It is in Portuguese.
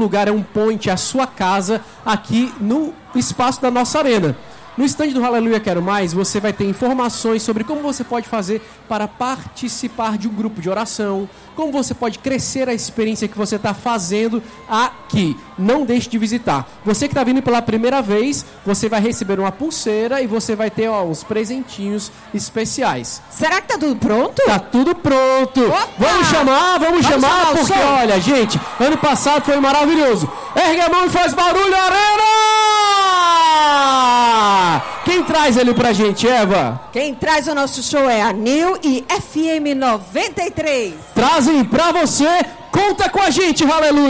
lugar, é um point, a sua casa aqui no espaço da nossa arena. No stand do Aleluia Quero Mais, você vai ter informações sobre como você pode fazer para participar de um grupo de oração, como você pode crescer a experiência que você está fazendo aqui. Não deixe de visitar. Você que está vindo pela primeira vez, você vai receber uma pulseira e você vai ter uns presentinhos especiais. Será que tá tudo pronto? Tá tudo pronto. Opa! Vamos chamar, porque olha, gente, ano passado foi maravilhoso. Ergue a mão e faz barulho, Arena! Quem traz ele pra gente, Eva? Quem traz o nosso show é a Nil e FM 93. Trazem pra você, conta com a gente, Aleluia!